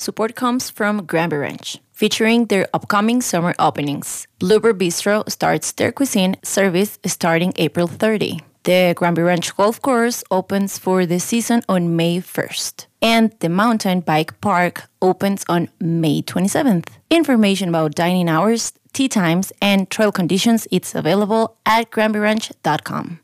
Support comes from Granby Ranch, featuring their upcoming summer openings. Bluebird Bistro starts their cuisine service starting April 30. The Granby Ranch Golf Course opens for the season on May 1st. And the Mountain Bike Park opens on May 27th. Information about dining hours, tea times, and trail conditions is available at granbyranch.com.